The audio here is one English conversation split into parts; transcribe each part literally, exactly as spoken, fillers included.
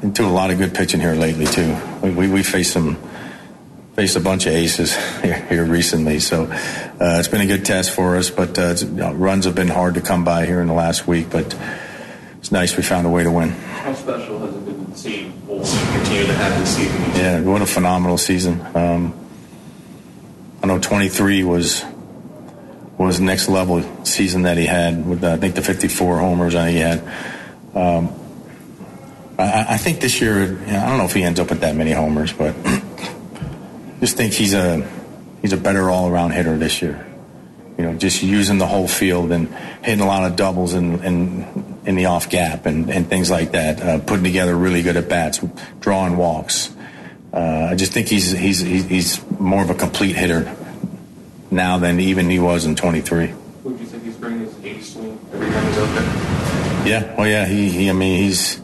into a lot of good pitching here lately too. We we, we faced some faced a bunch of aces here, here recently, so uh, it's been a good test for us. But uh, you know, runs have been hard to come by here in the last week, but it's nice we found a way to win. How special has it been to see Olson continue to have this season? Yeah, what a phenomenal season. Um, I know twenty-three was was next level season that he had with uh, I think the fifty-four homers I think he had. Um, I, I think this year, you know, I don't know if he ends up with that many homers, but just think he's a he's a better all-around hitter this year. You know, just using the whole field and hitting a lot of doubles and in, in the off gap and, and things like that. Uh, putting together really good at bats, drawing walks. Uh, I just think he's he's he's more of a complete hitter now than even he was in twenty-three. Would you think he's bringing his ace swing every time he's out there? Yeah, well, yeah, he, he I mean, he's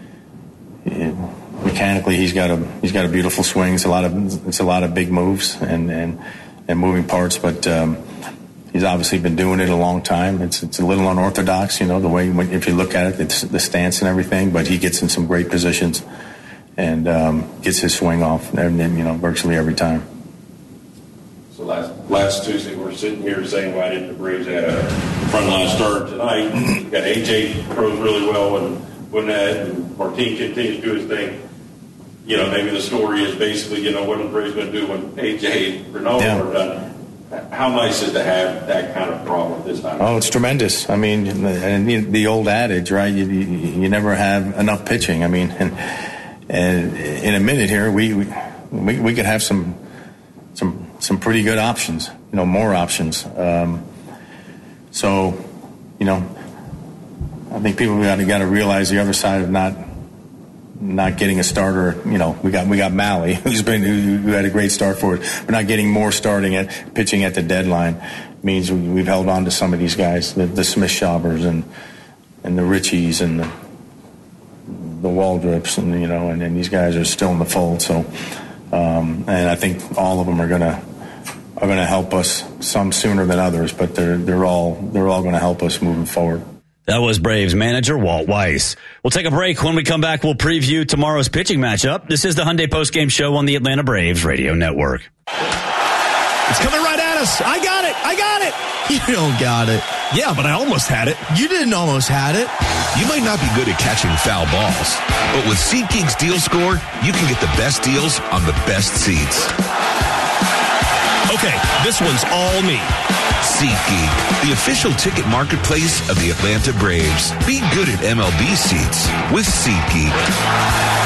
he, mechanically he's got a he's got a beautiful swing. It's a lot of it's a lot of big moves and and, and moving parts, but um, he's obviously been doing it a long time. It's it's a little unorthodox, you know, the way if you look at it, it's the stance and everything. But he gets in some great positions and um, gets his swing off, and you know, virtually every time. So last last Tuesday, we're sitting here saying, why didn't the Braves have a frontline start tonight? You got A J throws really well, and Gwinnett and Martin continues to do his thing. You know, maybe the story is basically, you know, what are the Braves going to do when A J and Ronaldo yeah. are done? How nice is it to have that kind of problem this time? Oh, it's tremendous. I mean, and the, the old adage, right? You, you, you never have enough pitching. I mean, and, and in a minute here, we we we could have some some some pretty good options. You know, more options. Um, so, you know, I think people got to got to realize the other side of not not getting a starter. You know, we got we got Malley, who's been who, who had a great start for it. We're not getting more starting at pitching at the deadline. Means we, we've held on to some of these guys, the, the Smith Schaubers and and the Richies and the, the Waldrips, and you know, and, and these guys are still in the fold. So, um, and I think all of them are gonna are gonna help us. Some sooner than others, but they're they're all they're all gonna help us moving forward. That was Braves manager Walt Weiss. We'll take a break. When we come back, we'll preview tomorrow's pitching matchup. This is the Hyundai Postgame Show on the Atlanta Braves Radio Network. It's coming right at us. I got it. I got it. You don't got it. Yeah, but I almost had it. You didn't almost had it. You might not be good at catching foul balls, but with SeatGeek's Deal Score, you can get the best deals on the best seats. Okay, this one's all me. SeatGeek, the official ticket marketplace of the Atlanta Braves. Be good at M L B seats with SeatGeek.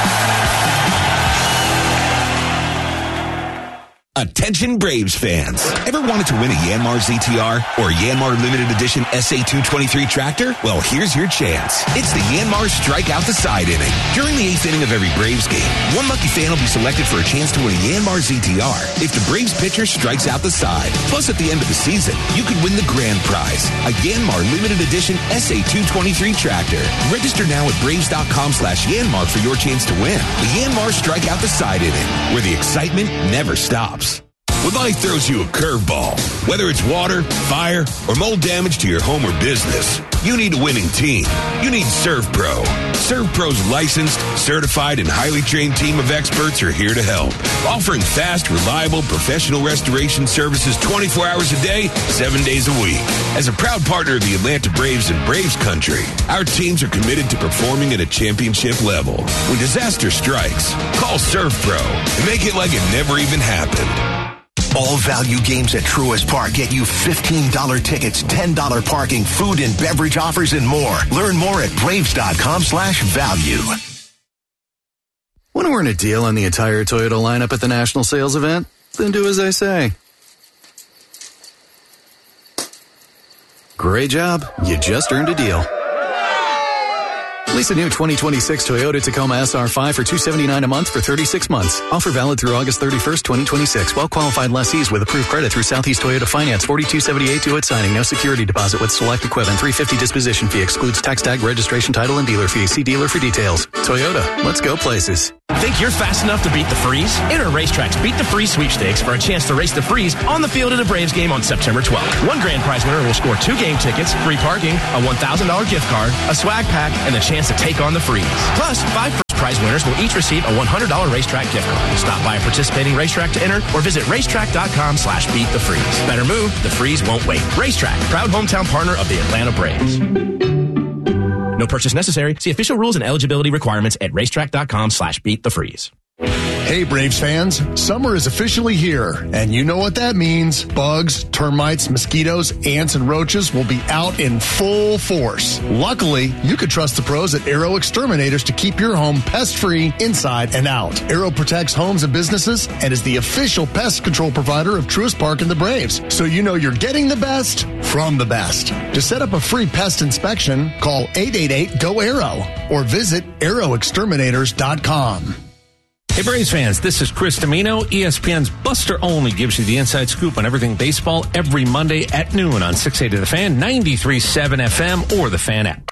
Attention Braves fans. Ever wanted to win a Yanmar Z T R or Yanmar Limited Edition S A two twenty-three tractor? Well, here's your chance. It's the Yanmar Strike Out the Side inning. During the eighth inning of every Braves game, one lucky fan will be selected for a chance to win a Yanmar Z T R if the Braves pitcher strikes out the side. Plus, at the end of the season, you could win the grand prize, a Yanmar Limited Edition S A two twenty-three tractor. Register now at Braves.com slash Yanmar for your chance to win. The Yanmar Strike Out the Side inning, where the excitement never stops. When life throws you a curveball, whether it's water, fire, or mold damage to your home or business, you need a winning team. You need ServPro. ServPro's licensed, certified, and highly trained team of experts are here to help, offering fast, reliable, professional restoration services twenty-four hours a day, seven days a week. As a proud partner of the Atlanta Braves and Braves Country, our teams are committed to performing at a championship level. When disaster strikes, call ServPro and make it like it never even happened. All value games at Truist Park get you fifteen dollars tickets, ten dollars parking, food and beverage offers, and more. Learn more at Braves.com slash value. Want to earn a deal on the entire Toyota lineup at the national sales event? Then do as I say. Great job. You just earned a deal. Lease a new twenty twenty-six Toyota Tacoma S R five for two hundred seventy-nine dollars a month for thirty-six months. Offer valid through August thirty-first, twenty twenty-six. Well-qualified lessees with approved credit through Southeast Toyota Finance. forty-two seventy-eight due at signing. No security deposit with select equipment. three hundred fifty dollars disposition fee. Excludes tax tag, registration, title, and dealer fees. See dealer for details. Toyota. Let's go places. Think you're fast enough to beat the freeze? Enter Racetrack's Beat the Freeze sweepstakes for a chance to race the freeze on the field at a Braves game on September twelfth. One grand prize winner will score two game tickets, free parking, a one thousand dollars gift card, a swag pack, and the chance to take on the freeze. Plus, five first prize winners will each receive a one hundred dollars racetrack gift card. Stop by a participating racetrack to enter or visit racetrack.com slash beat the freeze. Better move, the freeze won't wait. Racetrack, proud hometown partner of the Atlanta Braves. No purchase necessary. See official rules and eligibility requirements at racetrack.com slash beat the freeze. Hey Braves fans, summer is officially here, and you know what that means. Bugs, termites, mosquitoes, ants, and roaches will be out in full force. Luckily, you could trust the pros at Arrow Exterminators to keep your home pest-free inside and out. Arrow protects homes and businesses and is the official pest control provider of Truist Park and the Braves, so you know you're getting the best from the best. To set up a free pest inspection, call eight eight eight, G O, ARROW or visit arrow exterminators dot com. Hey Braves fans, this is Chris Domino. E S P N's Buster Olney gives you the inside scoop on everything baseball every Monday at noon on six eighty The Fan, ninety-three point seven F M, or the Fan app.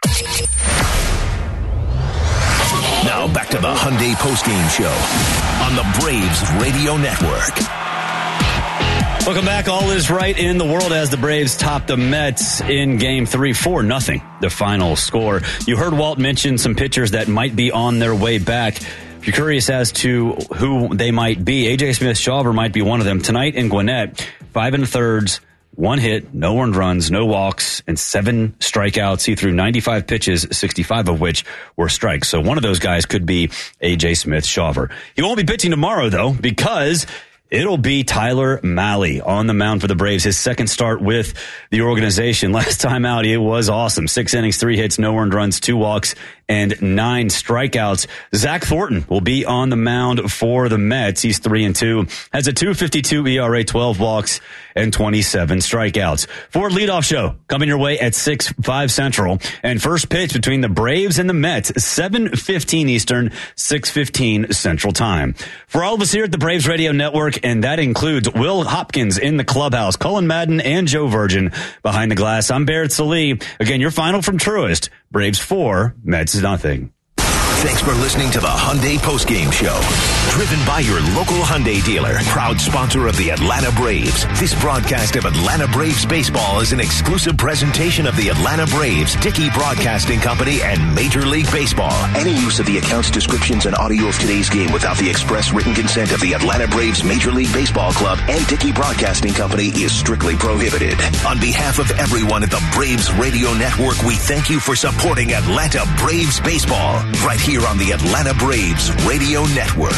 Now back to the Hyundai postgame show on the Braves Radio Network. Welcome back. All is right in the world as the Braves top the Mets in game three, four nothing, the final score. You heard Walt mention some pitchers that might be on their way back. If you're curious as to who they might be, A J Smith-Shawver might be one of them. Tonight in Gwinnett, five and a thirds, one hit, no earned runs, no walks, and seven strikeouts. He threw ninety-five pitches, sixty-five of which were strikes. So one of those guys could be A J Smith-Shawver. He won't be pitching tomorrow, though, because it'll be Tyler Mahle on the mound for the Braves. His second start with the organization. Last time out, it was awesome. Six innings, three hits, no earned runs, two walks, and nine strikeouts. Zach Thornton will be on the mound for the Mets. He's three and two, has a two fifty-two E R A, twelve walks, and twenty-seven strikeouts. Ford leadoff show coming your way at six, five Central. And first pitch between the Braves and the Mets, seven fifteen Eastern, six fifteen Central Time. For all of us here at the Braves Radio Network, and that includes Will Hopkins in the clubhouse, Cullen Madden, and Joe Virgin behind the glass, I'm Barrett Sallee. Again, your final from Truist. Braves four, Mets nothing. Thanks for listening to the Hyundai Postgame Show. Driven by your local Hyundai dealer, proud sponsor of the Atlanta Braves. This broadcast of Atlanta Braves baseball is an exclusive presentation of the Atlanta Braves, Dickey Broadcasting Company, and Major League Baseball. Any use of the accounts, descriptions, and audio of today's game without the express written consent of the Atlanta Braves Major League Baseball Club and Dickey Broadcasting Company is strictly prohibited. On behalf of everyone at the Braves Radio Network, we thank you for supporting Atlanta Braves baseball right here on the Atlanta Braves Radio Network.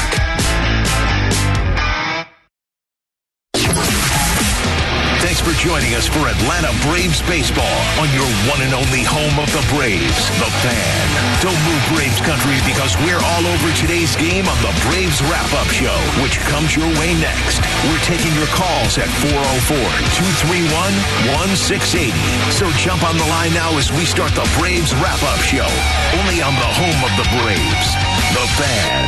Thanks for joining us for Atlanta Braves baseball on your one and only home of the Braves, The Fan. Don't move Braves country because we're all over today's game on the Braves Wrap-Up Show, which comes your way next. We're taking your calls at four oh four, two three one, one six eight oh. So jump on the line now as we start the Braves Wrap-Up Show, only on the home of the Braves, The Fan.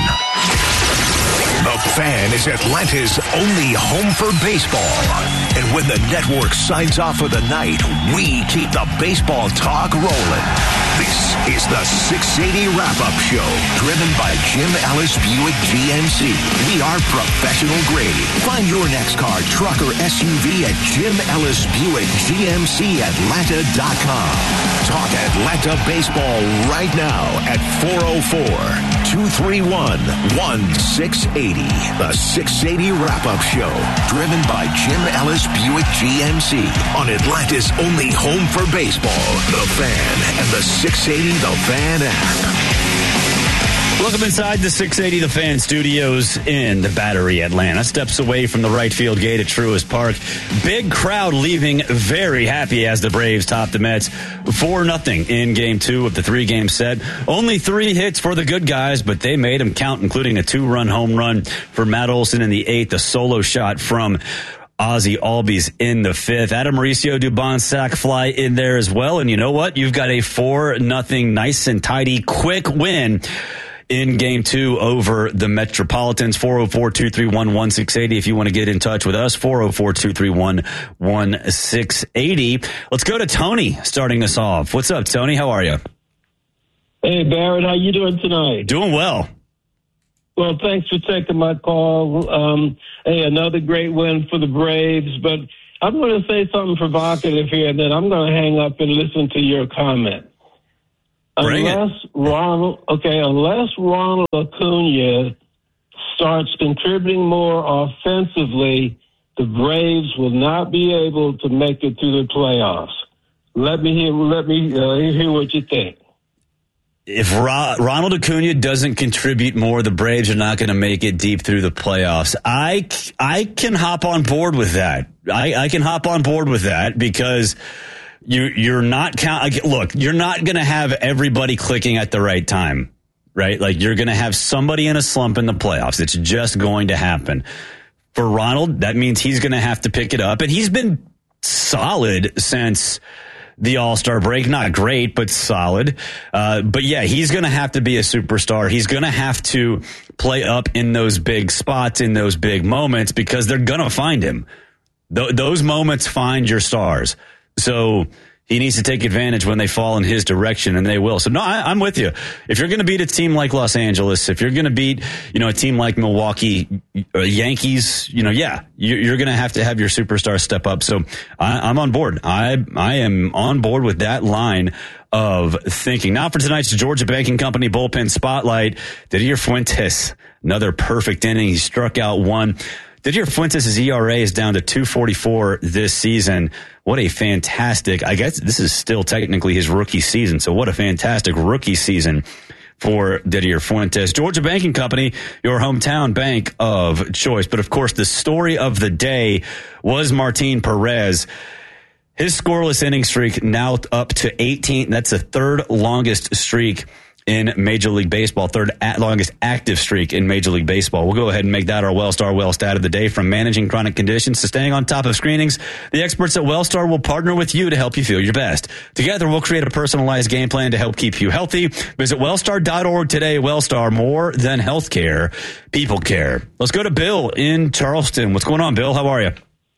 The Fan is Atlanta's only home for baseball. And when the network signs off for the night, we keep the baseball talk rolling. This is the six eighty Wrap-Up Show, driven by Jim Ellis Buick G M C. We are professional grade. Find your next car, truck, or S U V at Jim Ellis Buick G M C Atlanta dot com. Talk Atlanta baseball right now at four oh four, two three one, one six eight oh. The six eighty Wrap-Up Show, driven by Jim Ellis Buick G M C on Atlanta's only home for baseball, The Fan, and the six eighty The Fan app. Welcome inside the six eighty The Fan studios in the Battery, Atlanta. Steps away from the right field gate at Truist Park. Big crowd leaving very happy as the Braves top the Mets four nothing in game two of the three-game set. Only three hits for the good guys, but they made them count, including a two-run home run for Matt Olson in the eighth, a solo shot from Ozzie Albies in the fifth. Adam Mauricio Dubon sac fly in there as well. And you know what? You've got a four nothing nice and tidy, quick win in game two over the Metropolitans. Four oh four, two three one, one six eight oh if you want to get in touch with us. four oh four, two three one, one six eight oh. Let's go to Tony starting us off. What's up, Tony? How are you? Hey, Barrett. How you doing tonight? Doing well. Well, thanks for taking my call. Um, hey, another great win for the Braves, but I'm going to say something provocative here, and then I'm going to hang up and listen to your comment. Bring unless it. Ronald, okay, unless Ronald Acuna starts contributing more offensively, the Braves will not be able to make it to the playoffs. Let me hear. Let me uh, hear what you think. If Ro- Ronald Acuna doesn't contribute more, the Braves are not going to make it deep through the playoffs. I, I can hop on board with that. I, I can hop on board with that because you, you're not count. Look, you're not going to have everybody clicking at the right time, right? Like you're going to have somebody in a slump in the playoffs. It's just going to happen. For Ronald, that means he's going to have to pick it up, and he's been solid since the All-Star break. Not great, but solid. Uh, but yeah, he's going to have to be a superstar. He's going to have to play up in those big spots, in those big moments, because they're going to find him. Th- those moments find your stars. So he needs to take advantage when they fall in his direction, and they will. So no, I, I'm with you. If you're going to beat a team like Los Angeles, if you're going to beat, you know, a team like Milwaukee, uh, Yankees, you know, yeah, you're, you're going to have to have your superstars step up. So I, I'm on board. I I am on board with that line of thinking. Now for tonight's Georgia Banking Company bullpen spotlight, Didier Fuentes, another perfect inning. He struck out one. Didier Fuentes' E R A is down to two forty-four this season. What a fantastic, I guess this is still technically his rookie season, so what a fantastic rookie season for Didier Fuentes. Georgia Banking Company, your hometown bank of choice. But of course, the story of the day was Martin Perez. His scoreless inning streak now up to eighteen. That's the third longest streak in Major League Baseball, third at longest active streak in Major League Baseball. We'll go ahead and make that our Wellstar Well Stat of the day. From managing chronic conditions to staying on top of screenings, the experts at Wellstar will partner with you to help you feel your best. Together, we'll create a personalized game plan to help keep you healthy. Visit wellstar dot org today. Wellstar, more than healthcare, people care. Let's go to Bill in Charleston. What's going on, Bill? How are you?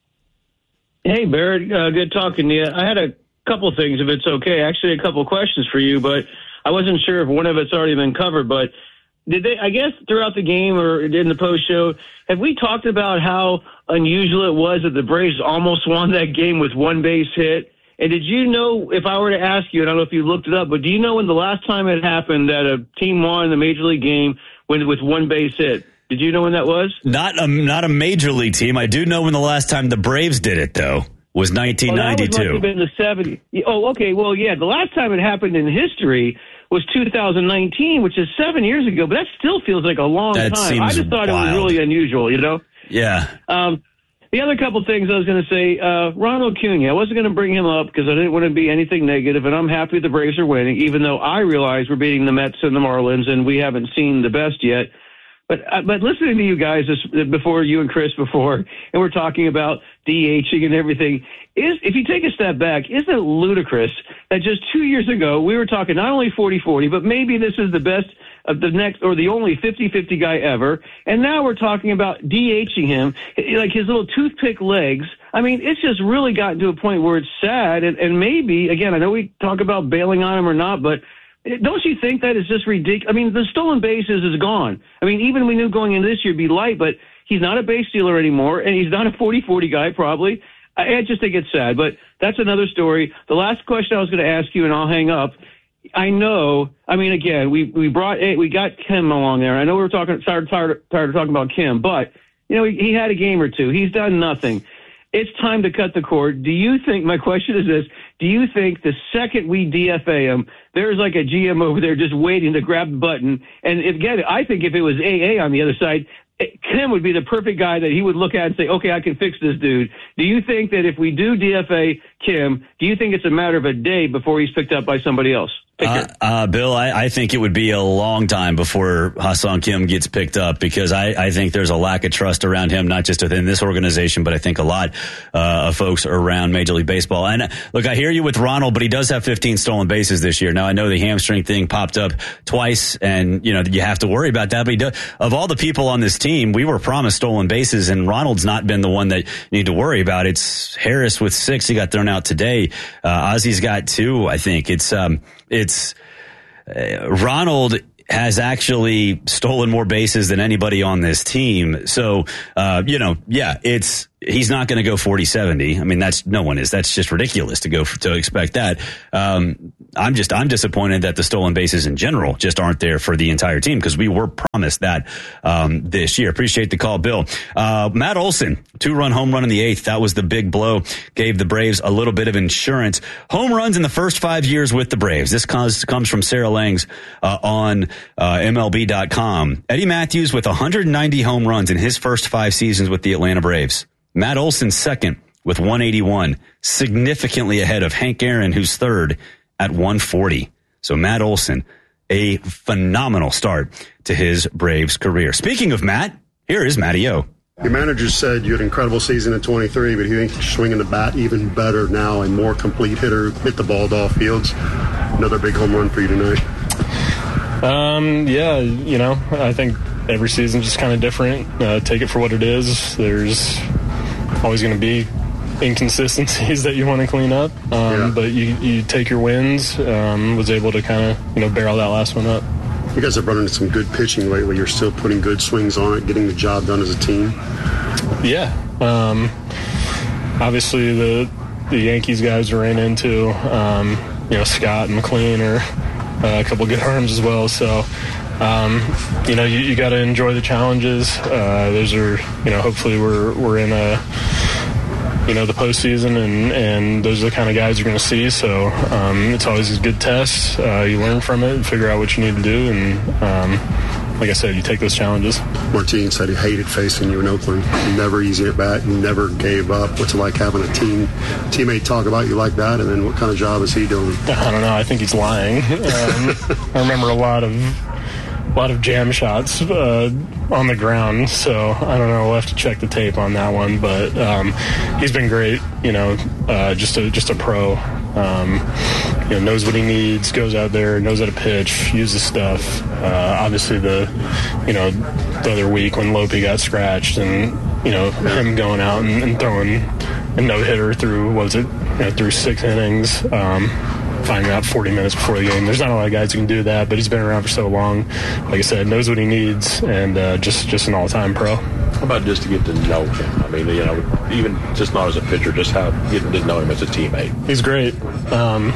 Hey, Barrett. Uh, good talking to you. I had a couple things, if it's okay. Actually, a couple questions for you, but I wasn't sure if one of it's already been covered, but did they, I guess throughout the game or in the post show, have we talked about how unusual it was that the Braves almost won that game with one base hit? And did you know, if I were to ask you, and I don't know if you looked it up, but do you know when the last time it happened that a team won the Major League game when, with one base hit? Did you know when that was? Not a, not a Major League team. I do know when the last time the Braves did it, though, was nineteen ninety-two. Well, that must have been the seventies. Oh, okay. Well, yeah, the last time it happened in history was two thousand nineteen, which is seven years ago, but that still feels like a long that time. I just thought wild. It was really unusual, you know? Yeah. Um, the other couple things I was going to say, uh, Ronald Acuna, I wasn't going to bring him up because I didn't want to be anything negative, and I'm happy the Braves are winning, even though I realize we're beating the Mets and the Marlins, and we haven't seen the best yet. But uh, but listening to you guys this, before, you and Chris before, and we're talking about DHing and everything, is if you take a step back, isn't it ludicrous that just two years ago we were talking not only forty forty, but maybe this is the best of the next or the only fifty fifty guy ever, and now we're talking about DHing him, like his little toothpick legs. I mean, it's just really gotten to a point where it's sad, and, and maybe, again, I know we talk about bailing on him or not, but don't you think that is just ridiculous? I mean, the stolen bases is gone. I mean, even we knew going into this year it'd be light, but he's not a base stealer anymore, and he's not a forty forty guy probably. I, I just think it's sad, but that's another story. The last question I was going to ask you, and I'll hang up. I know, I mean, again, we we brought, we got Kim along there. I know we were talking, tired, tired, tired of talking about Kim, but, you know, he, he had a game or two. He's done nothing. It's time to cut the cord. Do you think, my question is this, do you think the second we D F A him, there's like a G M over there just waiting to grab the button? And if, again, I think if it was A A on the other side, Kim would be the perfect guy that he would look at and say, okay, I can fix this dude. Do you think that if we do D F A Kim, do you think it's a matter of a day before he's picked up by somebody else? Uh, uh, Bill, I, I think it would be a long time before Ha-Seong Kim gets picked up because I, I think there's a lack of trust around him, not just within this organization, but I think a lot uh, of folks around Major League Baseball. And look, I hear you with Ronald, but he does have fifteen stolen bases this year. Now, I know the hamstring thing popped up twice, and you know you have to worry about that. But he does, of all the people on this team, we were promised stolen bases, and Ronald's not been the one that you need to worry about. It's Harris with six. He got thrown out today. Uh, Ozzy's got two, I think. It's um, it's uh, Ronald has actually stolen more bases than anybody on this team. So, uh, you know, yeah, it's he's not going to go forty seventy. I mean, that's no one is. That's just ridiculous to go to expect that. Um, I'm just I'm disappointed that the stolen bases in general just aren't there for the entire team because we were promised that um, this year. Appreciate the call, Bill. Uh, Matt Olson, two-run home run in the eighth. That was the big blow. Gave the Braves a little bit of insurance. Home runs in the first five years with the Braves. This comes, comes from Sarah Langs uh, on uh, M L B dot com. Eddie Matthews with one hundred ninety home runs in his first five seasons with the Atlanta Braves. Matt Olson second with one eighty-one, significantly ahead of Hank Aaron, who's third at one forty. So Matt Olson, a phenomenal start to his Braves career. Speaking of Matt, here is Matty O. Your manager said you had an incredible season at twenty-three, but he thinks you're swinging the bat even better now and more complete hitter, hit the ball to all fields. Another big home run for you tonight. Um, yeah, you know, I think every season's just kind of different. Uh, take it for what it is. There's always going to be inconsistencies that you want to clean up, um, yeah. but you, you take your wins. Um, was able to kind of, you know, barrel that last one up. You guys have run into some good pitching lately. You're still putting good swings on it, getting the job done as a team. Yeah. Um, obviously, the the Yankees guys ran into, um, you know, Scott and McLean are uh, a couple good arms as well. So, um, you know, you, you got to enjoy the challenges. Uh, those are, you know, hopefully we're we're in a, you know, the postseason, and, and those are the kind of guys you're going to see. So um, it's always a good test. Uh, you learn from it and figure out what you need to do. And um, like I said, you take those challenges. Martin said he hated facing you in Oakland. Never easy at bat. You never gave up. What's it like having a team teammate talk about you like that? And then what kind of job is he doing? I don't know. I think he's lying. Um, I remember a lot of a lot of jam shots uh, on the ground, so I don't know. We'll have to check the tape on that one, but um, he's been great. You know, uh, just a just a pro. Um, you know, knows what he needs, goes out there, knows how to pitch, uses stuff. Uh, obviously, the you know the other week when Lopey got scratched, and you know him going out and, and throwing a no hitter through what was it? You know, through six innings. Um, finding out forty minutes before the game. There's not a lot of guys who can do that, but he's been around for so long. Like I said, knows what he needs, and uh, just just an all-time pro. How about just to get to know him? I mean, you know, even just not as a pitcher, just how getting to know him as a teammate. He's great. Um,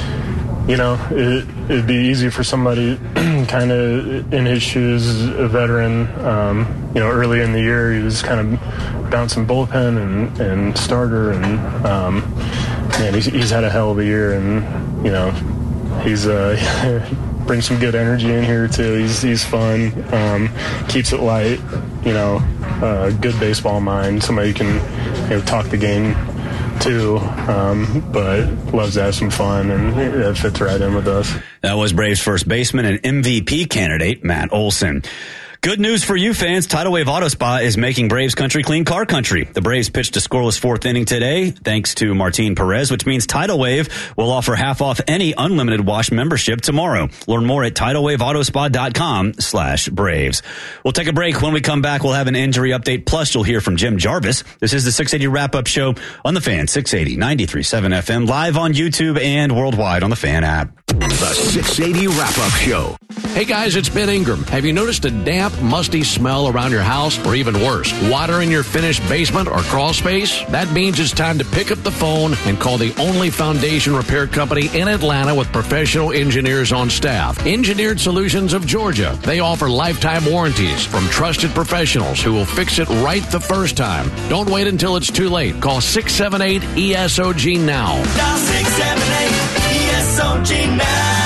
you know, it, it'd be easy for somebody kind of in his shoes, a veteran. Um, you know, early in the year, he was kind of bouncing bullpen and, and starter, and um, man, he's, he's had a hell of a year, and you know, he's uh, brings some good energy in here too. He's he's fun, um, keeps it light. You know, uh, good baseball mind. Somebody you can you know talk the game to, um, but loves to have some fun, and it fits right in with us. That was Braves first baseman and M V P candidate Matt Olson. Good news for you fans. Tidal Wave Auto Spa is making Braves country clean car country. The Braves pitched a scoreless fourth inning today, thanks to Martin Perez, which means Tidal Wave will offer half off any unlimited wash membership tomorrow. Learn more at tidal wave auto spa dot com slash Braves. We'll take a break. When we come back, we'll have an injury update. Plus, you'll hear from Jim Jarvis. This is the six eighty wrap-up show on The Fan, six eighty, ninety-three point seven F M, live on YouTube and worldwide on the Fan app. The six eighty wrap-up show. Hey guys, it's Ben Ingram. Have you noticed a damp, musty smell around your house? Or even worse, water in your finished basement or crawl space? That means it's time to pick up the phone and call the only foundation repair company in Atlanta with professional engineers on staff. Engineered Solutions of Georgia. They offer lifetime warranties from trusted professionals who will fix it right the first time. Don't wait until it's too late. Call six seven eight E S O G now. Dial six seven eight E S O G now.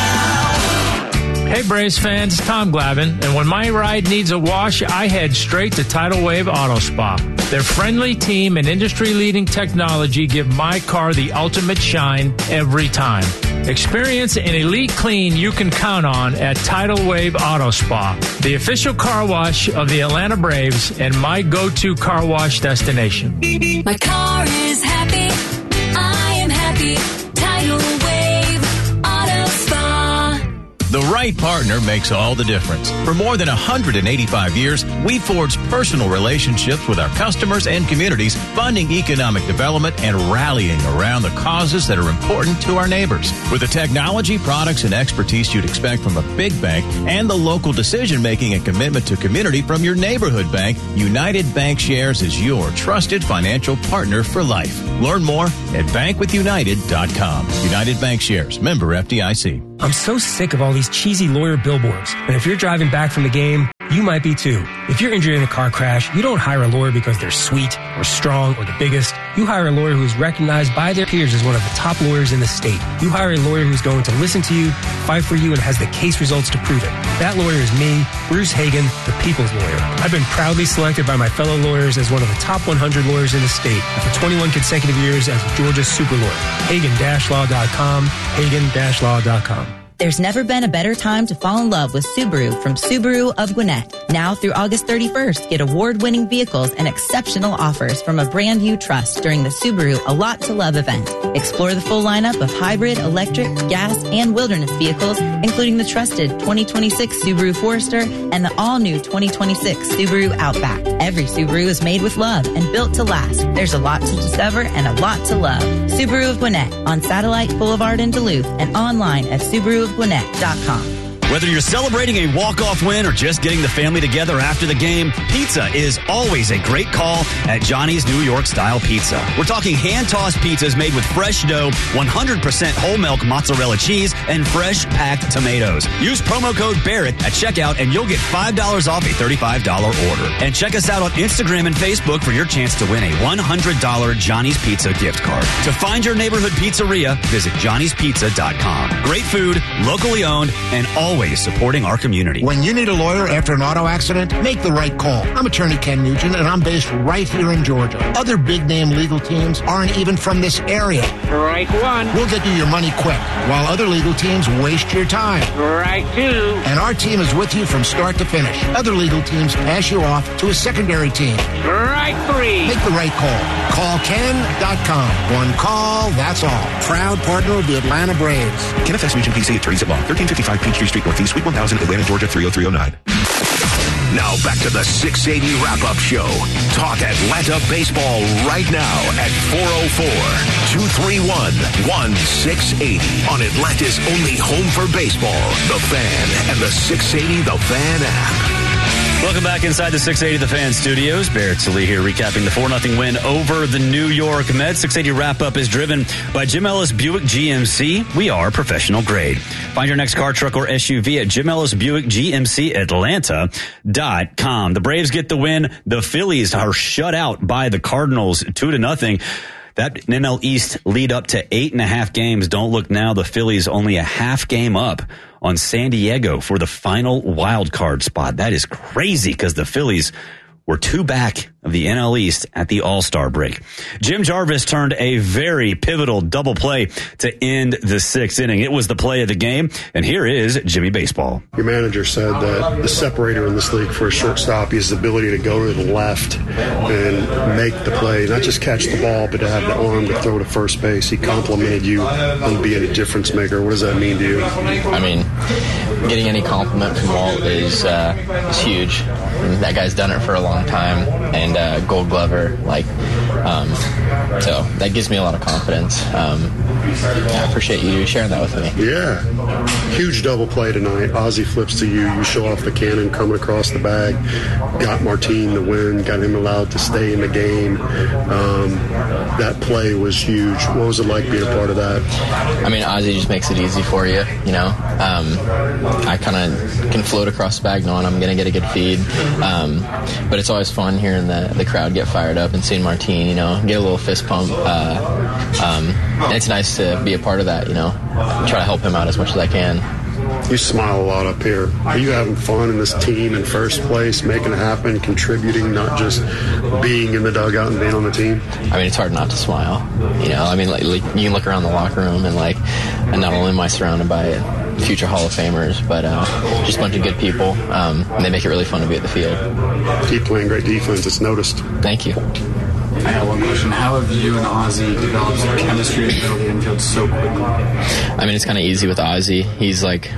Hey Braves fans, it's Tom Glavine, and when my ride needs a wash, I head straight to Tidal Wave Auto Spa. Their friendly team and industry-leading technology give my car the ultimate shine every time. Experience an elite clean you can count on at Tidal Wave Auto Spa, the official car wash of the Atlanta Braves and my go-to car wash destination. My car is happy, I am happy, Tidal Wave Auto Spa. The right partner makes all the difference. For more than one hundred eighty-five years, we've forged personal relationships with our customers and communities, funding economic development and rallying around the causes that are important to our neighbors. With the technology, products, and expertise you'd expect from a big bank and the local decision-making and commitment to community from your neighborhood bank, United Bankshares is your trusted financial partner for life. Learn more at bank with united dot com. United Bankshares, member F D I C. I'm so sick of all these cheesy lawyer billboards. And if you're driving back from the game, you might be too. If you're injured in a car crash, you don't hire a lawyer because they're sweet or strong or the biggest. You hire a lawyer who's recognized by their peers as one of the top lawyers in the state. You hire a lawyer who's going to listen to you, fight for you, and has the case results to prove it. That lawyer is me, Bruce Hagen, the people's lawyer. I've been proudly selected by my fellow lawyers as one of the top one hundred lawyers in the state for twenty-one consecutive years as Georgia's super lawyer. Hagen Law dot com, Hagen Law dot com. There's never been a better time to fall in love with Subaru from Subaru of Gwinnett. Now through August thirty-first, get award-winning vehicles and exceptional offers from a brand you trust during the Subaru A Lot to Love event. Explore the full lineup of hybrid, electric, gas, and wilderness vehicles, including the trusted twenty twenty-six Subaru Forester and the all-new twenty twenty-six Subaru Outback. Every Subaru is made with love and built to last. There's a lot to discover and a lot to love. Subaru of Gwinnett on Satellite Boulevard in Duluth and online at Subaru of Gwinnett dot com. Whether you're celebrating a walk-off win or just getting the family together after the game, pizza is always a great call at Johnny's New York Style Pizza. We're talking hand-tossed pizzas made with fresh dough, one hundred percent whole milk mozzarella cheese, and fresh packed tomatoes. Use promo code Barrett at checkout and you'll get five dollars off a thirty-five dollars order. And check us out on Instagram and Facebook for your chance to win a one hundred dollars Johnny's Pizza gift card. To find your neighborhood pizzeria, visit johnny's pizza dot com. Great food, locally owned, and always supporting our community. When you need a lawyer after an auto accident, make the right call. I'm attorney Ken Nugent, and I'm based right here in Georgia. Other big-name legal teams aren't even from this area. Right one. We'll get you your money quick, while other legal teams waste your time. Right two. And our team is with you from start to finish. Other legal teams pass you off to a secondary team. Right three. Make the right call. Call Ken dot com. One call, that's all. Proud partner of the Atlanta Braves. Ken F S Nugent P C at Teresa Law, thirteen fifty-five Peachtree Street Northeast, Suite one thousand, Atlanta, Georgia three oh three oh nine. Now back to the six eighty Wrap-Up Show. Talk Atlanta baseball right now at four oh four, two three one, one six eight oh on Atlanta's only home for baseball, The Fan, and the six eighty The Fan app. Welcome back inside the six eighty The Fan studios. Barrett Sallee here recapping the four nothing win over the New York Mets. six eighty Wrap-Up is driven by Jim Ellis Buick G M C. We are professional grade. Find your next car, truck, or S U V at Jim Ellis Buick G M C Atlanta dot com. The Braves get the win. The Phillies are shut out by the Cardinals two to nothing. That N L East lead up to eight and a half games. Don't look now. The Phillies only a half game up on San Diego for the final wild card spot. That is crazy because the Phillies were two back of the N L East at the All-Star break. Jim Jarvis turned a very pivotal double play to end the sixth inning. It was the play of the game, and here is Jimmy Baseball. Your manager said that the separator in this league for a shortstop is the ability to go to the left and make the play, not just catch the ball, but to have the arm to throw to first base. He complimented you on being a difference maker. What does that mean to you? I mean, getting any compliment from Walt is, uh, is huge. And that guy's done it for a long time, and uh, Gold Glover, like, um, so that gives me a lot of confidence. Um, I appreciate you sharing that with me. Yeah, huge double play tonight. Ozzie flips to you. You show off the cannon coming across the bag. Got Martin the win. Got him allowed to stay in the game. Um, that play was huge. What was it like being a part of that? I mean, Ozzie just makes it easy for you. You know, um, I kind of can float across the bag knowing I'm going to get a good feed. Um, but it's always fun hearing the, the crowd get fired up and seeing Martin, you know, get a little fist pump. Uh, um, and it's nice to be a part of that, you know, try to help him out as much as I can. You smile a lot up here. Are you having fun in this team in first place, making it happen, contributing, not just being in the dugout and being on the team? I mean, it's hard not to smile. You know, I mean, like, like you can look around the locker room and, like, and not only am I surrounded by future Hall of Famers, but uh, just a bunch of good people, um, and they make it really fun to be at the field. Keep playing great defense. It's noticed. Thank you. I have one question. How have you and Ozzie developed some chemistry in the infield so quickly? I mean, it's kind of easy with Ozzie. He's like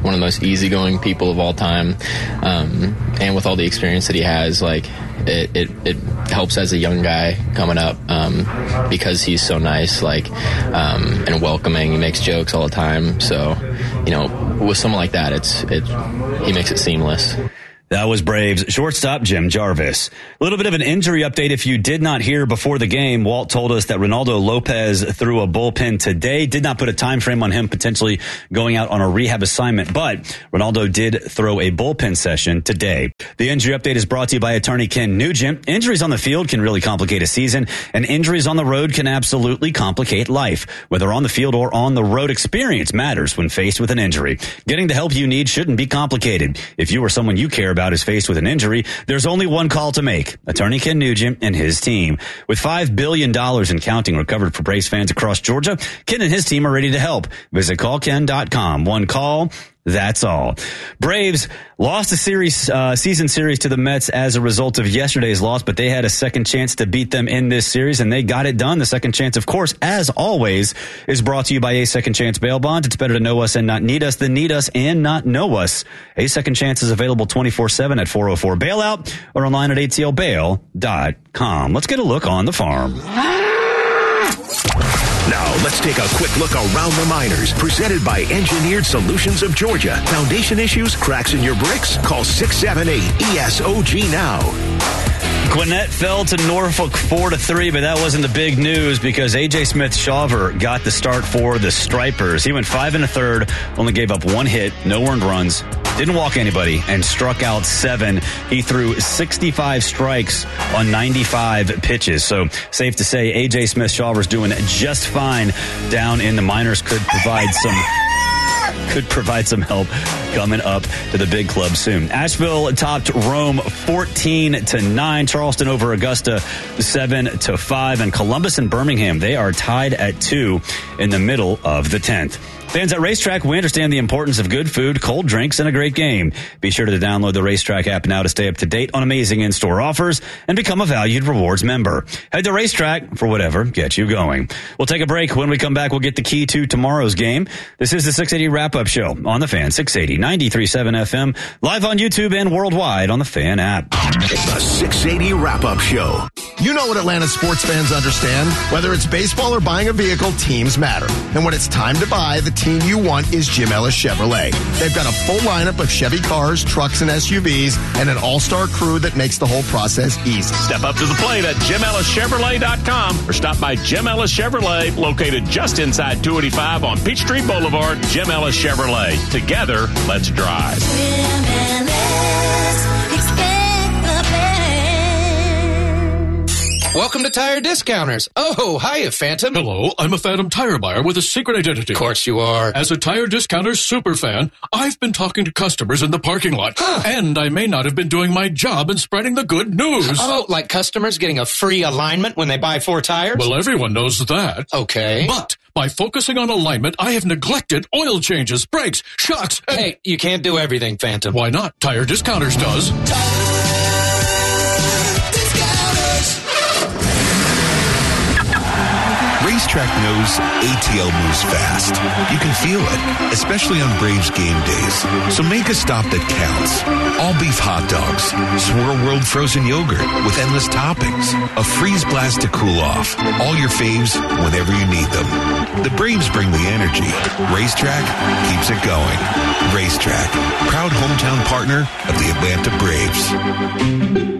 one of the most easygoing people of all time, um, and with all the experience that he has, like it, it, it helps as a young guy coming up um, because he's so nice, like um, and welcoming. He makes jokes all the time, so you know, with someone like that, it's it he makes it seamless. That was Braves shortstop Jim Jarvis. A little bit of an injury update. If you did not hear before the game, Walt told us that Ronaldo Lopez threw a bullpen today. Did not put a time frame on him potentially going out on a rehab assignment, but Ronaldo did throw a bullpen session today. The injury update is brought to you by attorney Ken Nugent. Injuries on the field can really complicate a season, and injuries on the road can absolutely complicate life. Whether on the field or on the road, experience matters when faced with an injury. Getting the help you need shouldn't be complicated. If you or someone you care about is faced with an injury, there's only one call to make. Attorney Ken Nugent and his team. With five billion dollars in counting recovered for Braves fans across Georgia, Ken and his team are ready to help. Visit call ken dot com. One call, that's all. Braves lost a series, uh, season series to the Mets as a result of yesterday's loss, but they had a second chance to beat them in this series, and they got it done. The second chance, of course, as always, is brought to you by A Second Chance Bail Bonds. It's better to know us and not need us than need us and not know us. A Second Chance is available twenty-four seven at four oh four Bailout or online at A T L bail dot com. Let's get a look on the farm. Now, let's take a quick look around the minors. Presented by Engineered Solutions of Georgia. Foundation issues, cracks in your bricks? Call six seven eight E S O G now. Gwinnett fell to Norfolk four to three, but that wasn't the big news because A J Smith-Shawver got the start for the Stripers. He went five and a third, only gave up one hit, no earned runs, didn't walk anybody, and struck out seven. He threw sixty-five strikes on ninety-five pitches. So safe to say A J Smith-Shawver's doing just fine down in the minors. Could provide some... could provide some help coming up to the big club soon. Asheville topped Rome fourteen to nine. Charleston over Augusta seven to five. And Columbus and Birmingham, they are tied at two in the middle of the tenth. Fans at Racetrack, we understand the importance of good food, cold drinks, and a great game. Be sure to download the Racetrack app now to stay up to date on amazing in-store offers and become a valued rewards member. Head to Racetrack for whatever gets you going. We'll take a break. When we come back, we'll get the key to tomorrow's game. This is the six eighty Wrap-Up Show on the Fan, six eighty, ninety-three point seven F M, live on YouTube and worldwide on the Fan app. The six eighty Wrap-Up Show. You know what Atlanta sports fans understand. Whether it's baseball or buying a vehicle, teams matter. And when it's time to buy, the team you want is Jim Ellis Chevrolet. They've got a full lineup of Chevy cars, trucks, and S U Vs, and an all-star crew that makes the whole process easy. Step up to the plate at Jim Ellis Chevrolet dot com or stop by Jim Ellis Chevrolet, located just inside two eighty-five on Peachtree Boulevard. Jim Ellis Chevrolet. Together, let's drive. Jim Ellis, expect the best. Welcome to Tire Discounters. Oh, hiya, Phantom. Hello, I'm a Phantom tire buyer with a secret identity. Of course you are. As a Tire Discounters superfan, I've been talking to customers in the parking lot. Huh. And I may not have been doing my job in spreading the good news. Oh, like customers getting a free alignment when they buy four tires? Well, everyone knows that. Okay. But by focusing on alignment, I have neglected oil changes, brakes, shocks, and... Hey, you can't do everything, Phantom. Why not? Tire Discounters does. Racetrack knows A T L moves fast. You can feel it, especially on Braves game days. So make a stop that counts. All beef hot dogs, Swirl World frozen yogurt with endless toppings, a freeze blast to cool off. All your faves whenever you need them. The Braves bring the energy. Racetrack keeps it going. Racetrack, proud hometown partner of the Atlanta Braves.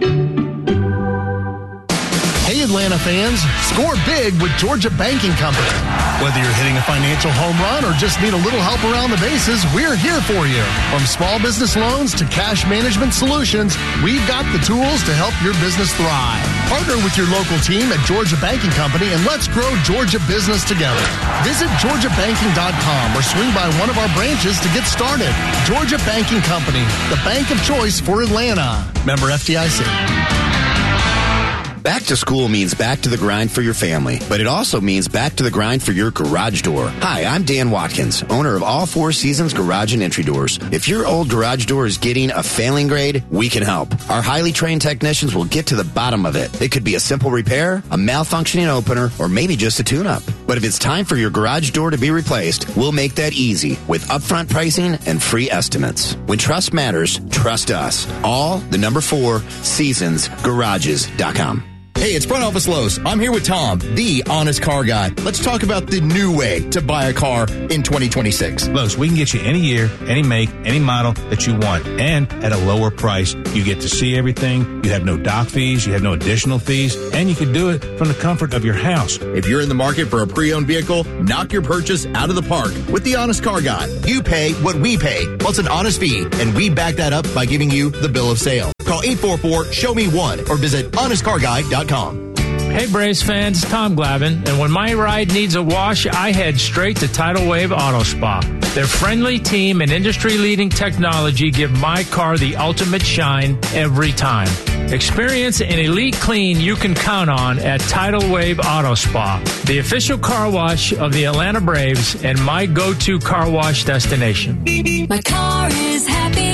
Hey, Atlanta fans, score big with Georgia Banking Company. Whether you're hitting a financial home run or just need a little help around the bases, we're here for you. From small business loans to cash management solutions, we've got the tools to help your business thrive. Partner with your local team at Georgia Banking Company and let's grow Georgia business together. Visit georgia banking dot com or swing by one of our branches to get started. Georgia Banking Company, the bank of choice for Atlanta. Member F D I C. Back to school means back to the grind for your family, but it also means back to the grind for your garage door. Hi, I'm Dan Watkins, owner of All Four Seasons Garage and Entry Doors. If your old garage door is getting a failing grade, we can help. Our highly trained technicians will get to the bottom of it. It could be a simple repair, a malfunctioning opener, or maybe just a tune-up. But if it's time for your garage door to be replaced, we'll make that easy with upfront pricing and free estimates. When trust matters, trust us. All the number four seasons garages dot com. Hey, it's Front Office Lowe's. I'm here with Tom, the honest car guy. Let's talk about the new way to buy a car in twenty twenty-six. Lowe's, we can get you any year, any make, any model that you want, and at a lower price. You get to see everything. You have no dock fees. You have no additional fees, and you can do it from the comfort of your house. If you're in the market for a pre-owned vehicle, knock your purchase out of the park with the honest car guy. You pay what we pay, plus an honest fee, and we back that up by giving you the bill of sale. Call eight four four, show me one or visit honest car guy dot com. Hey, Braves fans, Tom Glavin, and when my ride needs a wash, I head straight to Tidal Wave Auto Spa. Their friendly team and industry-leading technology give my car the ultimate shine every time. Experience an elite clean you can count on at Tidal Wave Auto Spa, the official car wash of the Atlanta Braves and my go-to car wash destination. My car is happy.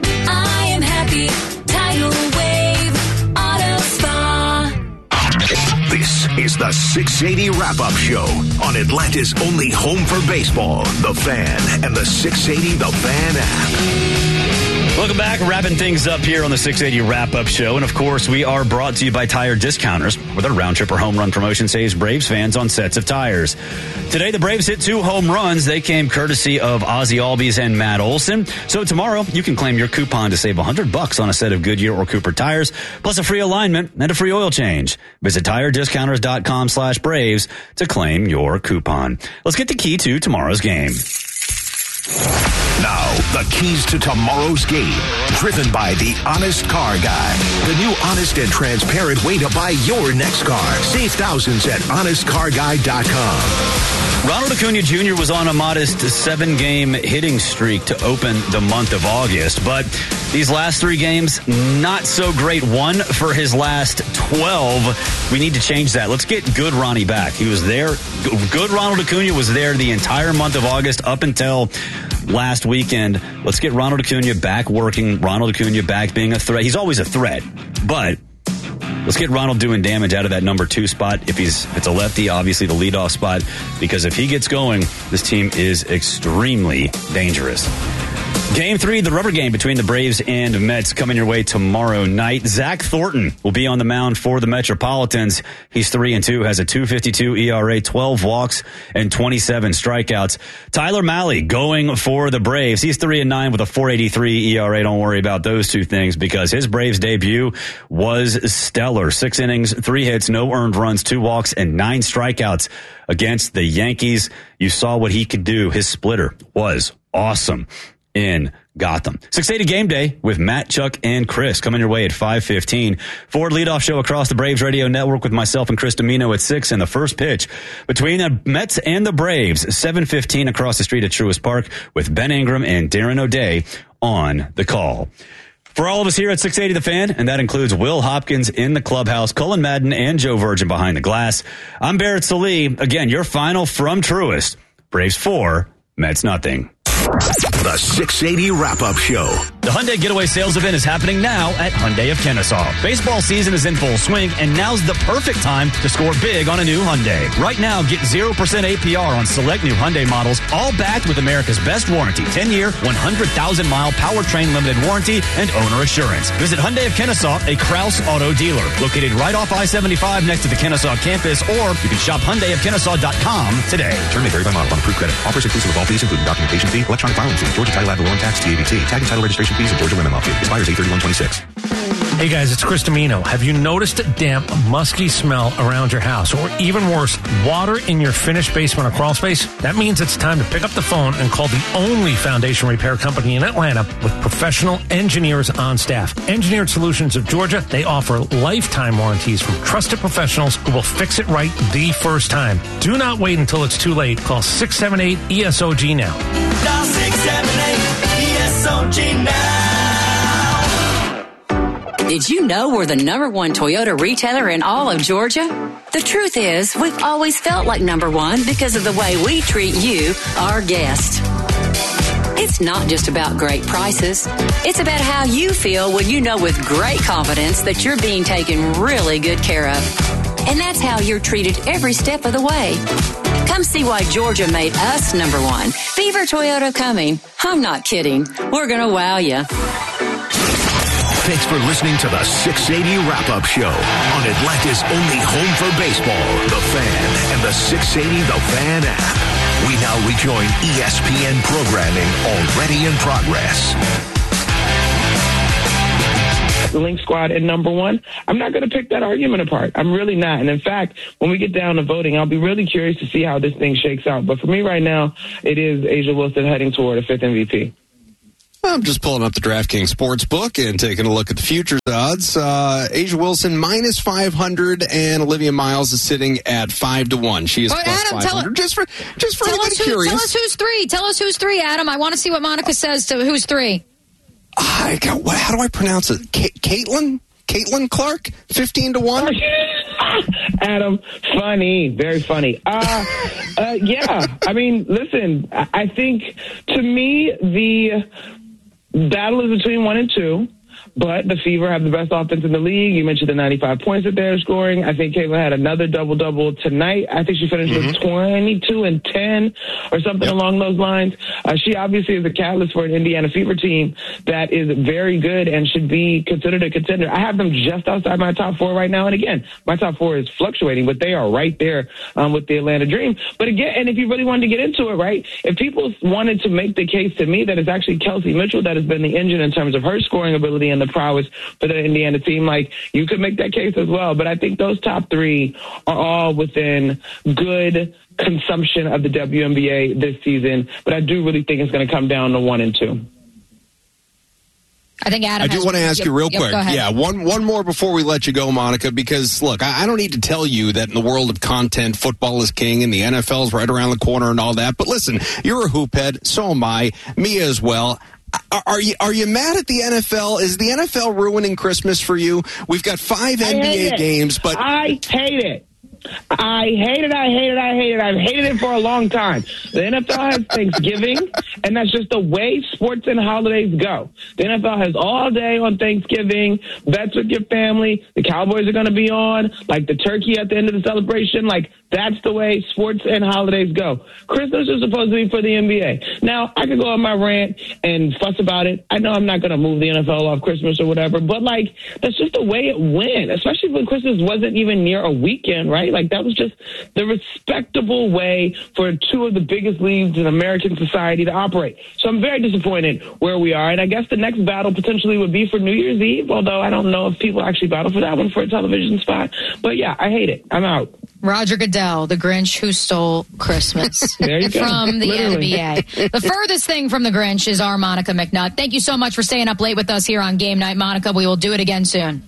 I am happy. Tidal Wave Auto Spa. This is the six eighty Wrap-Up Show on Atlanta's only home for baseball, The Fan, and the six eighty The Fan app. Welcome back. Wrapping things up here on the six eighty Wrap-Up Show. And, of course, we are brought to you by Tire Discounters, where their round-trip or home run promotion saves Braves fans on sets of tires. Today, the Braves hit two home runs. They came courtesy of Ozzie Albies and Matt Olson. So tomorrow, you can claim your coupon to save one hundred bucks on a set of Goodyear or Cooper tires, plus a free alignment and a free oil change. Visit tire discounters dot com slash Braves to claim your coupon. Let's get the key to tomorrow's game. Now, the keys to tomorrow's game, driven by the Honest Car Guy. The new honest and transparent way to buy your next car. Save thousands at honest car guy dot com. Ronald Acuna Junior was on a modest seven-game hitting streak to open the month of August, but these last three games, not so great. One for his last twelve. We need to change that. Let's get good Ronnie back. He was there. Good Ronald Acuna was there the entire month of August up until last weekend. Let's get Ronald Acuna back working. Ronald Acuna back being a threat. He's always a threat, but let's get Ronald doing damage out of that number two spot. If he's if it's a lefty, obviously the leadoff spot, because if he gets going, this team is extremely dangerous. Game three, the rubber game between the Braves and Mets, coming your way tomorrow night. Zach Thornton will be on the mound for the Metropolitans. He's three and two, has a two fifty-two E R A, twelve walks, and twenty-seven strikeouts. Tyler Mahle going for the Braves. He's three and nine with a four eighty-three E R A. Don't worry about those two things because his Braves debut was stellar. Six innings, three hits, no earned runs, two walks, and nine strikeouts against the Yankees. You saw what he could do. His splitter was awesome in Gotham. six eighty Game Day with Matt, Chuck, and Chris coming your way at five fifteen. Ford leadoff show across the Braves radio network with myself and Chris Domino at six, and the first pitch between the Mets and the Braves, seven fifteen across the street at Truist Park with Ben Ingram and Darren O'Day on the call. For all of us here at six eighty The Fan, and that includes Will Hopkins in the clubhouse, Cullen Madden, and Joe Virgin behind the glass, I'm Barrett Salee. Again, your final from Truist. Braves four, Mets nothing. The six eighty Wrap-Up Show. The Hyundai Getaway Sales Event is happening now at Hyundai of Kennesaw. Baseball season is in full swing, and now's the perfect time to score big on a new Hyundai. Right now, get zero percent A P R on select new Hyundai models, all backed with America's best warranty. ten-year, one hundred thousand mile powertrain limited warranty and owner assurance. Visit Hyundai of Kennesaw, a Krause Auto dealer. Located right off I seventy-five next to the Kennesaw campus, or you can shop Hyundai of Kennesaw dot com today. Term may vary by model on approved credit. Offers inclusive of all fees, including documentation fee, electronic filing fee, Georgia Title Ad Valorem Tax, T A V T, tag and title registration fees, and Georgia Lemon Law fee. Expires eight thirty-one twenty-six. Hey guys, it's Chris Domino. Have you noticed a damp, musky smell around your house? Or even worse, water in your finished basement or crawl space? That means it's time to pick up the phone and call the only foundation repair company in Atlanta with professional engineers on staff. Engineered Solutions of Georgia, they offer lifetime warranties from trusted professionals who will fix it right the first time. Do not wait until it's too late. Call six seven eight E S O G now. Dial six seven eight E S O G now. Did you know we're the number one Toyota retailer in all of Georgia? The truth is, we've always felt like number one because of the way we treat you, our guest. It's not just about great prices. It's about how you feel when you know with great confidence that you're being taken really good care of. And that's how you're treated every step of the way. Come see why Georgia made us number one. Beaver Toyota coming. I'm not kidding. We're going to wow you. Thanks for listening to the six eighty Wrap-Up Show on Atlanta's only home for baseball, The Fan, and the six eighty The Fan app. We now rejoin E S P N programming already in progress. The Link Squad and number one, I'm not going to pick that argument apart. I'm really not. And in fact, when we get down to voting, I'll be really curious to see how this thing shakes out. But for me right now, it is A'ja Wilson heading toward a fifth M V P. I'm just pulling up the DraftKings Sportsbook and taking a look at the futures odds. Uh, A'ja Wilson minus five hundred, and Olivia Miles is sitting at five to one. She is but plus Adam, five tell, hundred. Just for just for tell anybody us who, curious. Tell us who's three. Tell us who's three, Adam. I want to see what Monica says to who's three. I got, what, how do I pronounce it? K- Caitlin? Caitlin Clark? fifteen to one? Adam, funny, very funny. Uh, uh, yeah, I mean, listen, I I think to me the battle is between one and two, but the Fever have the best offense in the league. You mentioned the ninety-five points that they're scoring. I think Caitlin had another double-double tonight. I think she finished mm-hmm. with twenty-two and ten or something yep. along those lines. Uh, she obviously is a catalyst for an Indiana Fever team that is very good and should be considered a contender. I have them just outside my top four right now. And again, my top four is fluctuating, but they are right there um, with the Atlanta Dream. But again, and if you really wanted to get into it, right, if people wanted to make the case to me that it's actually Kelsey Mitchell that has been the engine in terms of her scoring ability and the prowess for the Indiana team, like, you could make that case as well. But I think those top three are all within good consumption of the W N B A this season. But I do really think it's going to come down to one and two. I think Adam. I do want to ask yep, you real yep, quick. Yeah, one one more before we let you go, Monica, because look, I, I don't need to tell you that in the world of content, football is king and the N F L is right around the corner and all that. But listen, you're a hoop head, so am I, Mia as well. Are, are you are you mad at the N F L? Is the N F L ruining Christmas for you? We've got five N B A games, but I hate it. I hate it, I hate it, I hate it. I've hated it for a long time. The N F L has Thanksgiving, and that's just the way sports and holidays go. The N F L has all day on Thanksgiving, bets with your family. The Cowboys are going to be on, like the turkey at the end of the celebration. Like, that's the way sports and holidays go. Christmas is supposed to be for the N B A. Now, I could go on my rant and fuss about it. I know I'm not going to move the N F L off Christmas or whatever, but, like, that's just the way it went, especially when Christmas wasn't even near a weekend, right? Like, that was just the respectable way for two of the biggest leagues in American society to operate. So I'm very disappointed where we are. And I guess the next battle potentially would be for New Year's Eve, although I don't know if people actually battle for that one for a television spot. But, yeah, I hate it. I'm out. Roger Goodell, the Grinch who stole Christmas there you go. from the Literally. N B A. The furthest thing from the Grinch is our Monica McNutt. Thank you so much for staying up late with us here on Game Night, Monica. We will do it again soon.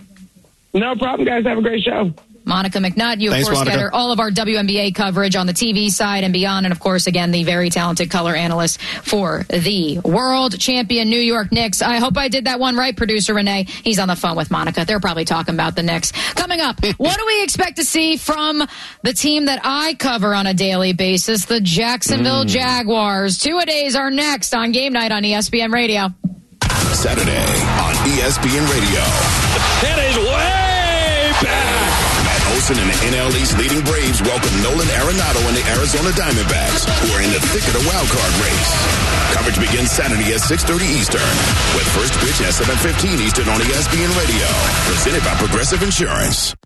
No problem, guys. Have a great show. Monica McNutt, you, of Thanks, course, Monica. get her all of our W N B A coverage on the T V side and beyond. And, of course, again, the very talented color analyst for the world champion New York Knicks. I hope I did that one right, producer Renee. He's on the phone with Monica. They're probably talking about the Knicks. Coming up, what do we expect to see from the team that I cover on a daily basis, the Jacksonville mm. Jaguars? Two-a-days are next on Game Night on E S P N Radio. Saturday on E S P N Radio. It is way back. Olsen and the N L East leading Braves welcome Nolan Arenado and the Arizona Diamondbacks, who are in the thick of the wild card race. Coverage begins Saturday at six thirty Eastern, with first pitch at seven fifteen Eastern on E S P N Radio. Presented by Progressive Insurance.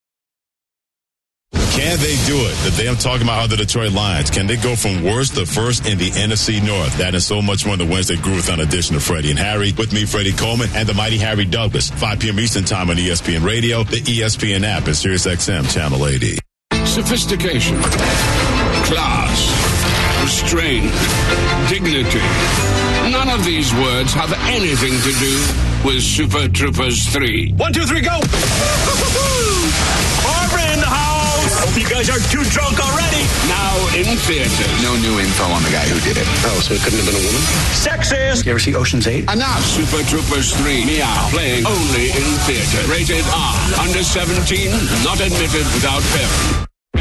Can they do it? The day I'm talking about are the Detroit Lions. Can they go from worst to first in the N F C North? That and so much more on the Wednesday Groove on addition to Freddie and Harry. With me, Freddie Coleman, and the mighty Harry Douglas. five p.m. Eastern Time on E S P N Radio, the E S P N app, and Sirius X M Channel eighty. Sophistication, class, restraint, dignity. None of these words have anything to do with Super Troopers three. One, two, three, go! Barbara in the house! Hope you guys aren't too drunk already. Now in theaters. No new info on the guy who did it. Oh, so it couldn't have been a woman? Sexist. You ever see Ocean's eight? Enough. Super Troopers three. Meow. Playing only in theaters. Rated R. Under seventeen. Not admitted without parent.